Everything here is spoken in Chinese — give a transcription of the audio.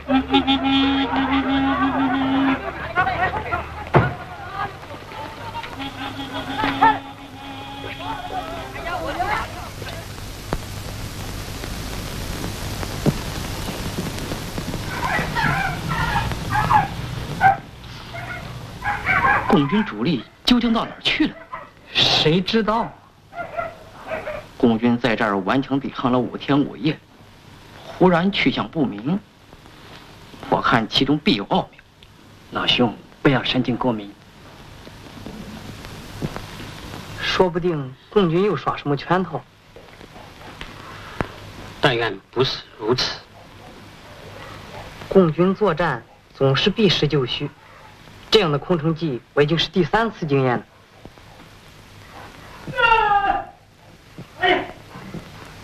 共军主力究竟到哪儿去了？谁知道？共军在这儿顽强抵抗了5天5夜，忽然去向不明。我看其中必有奥妙。 老兄，不要神经过敏。说不定共军又耍什么圈套。 但愿不是如此。 共军作战总是避实就虚。这样的空城计我已经是第3次经验了。